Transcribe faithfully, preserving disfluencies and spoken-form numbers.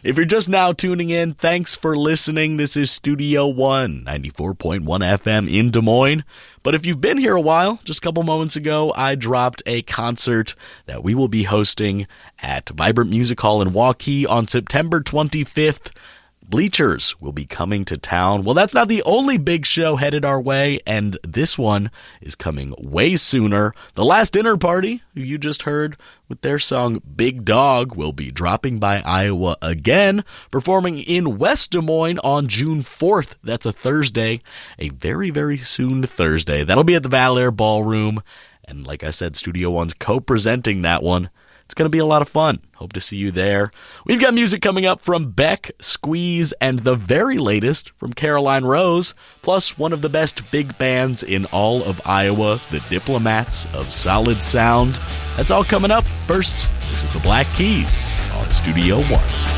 If you're just now tuning in, thanks for listening. This is Studio One, ninety-four point one F M in Des Moines. But if you've been here a while, just a couple moments ago, I dropped a concert that we will be hosting at Vibrant Music Hall in Waukee on September twenty-fifth. Bleachers will be coming to town. Well, that's not the only big show headed our way, and this one is coming way sooner. The Last Dinner Party, who you just heard with their song Big Dog, will be dropping by Iowa again, performing in West Des Moines on June fourth. That's a Thursday, a very, very soon Thursday. That'll be at the Valair Ballroom, and like I said, Studio One's co-presenting that one. It's going to be a lot of fun. Hope to see you there. We've got music coming up from Beck, Squeeze, and the very latest from Caroline Rose, plus one of the best big bands in all of Iowa, the Diplomats of Solid Sound. That's all coming up. First, this is the Black Keys on Studio One.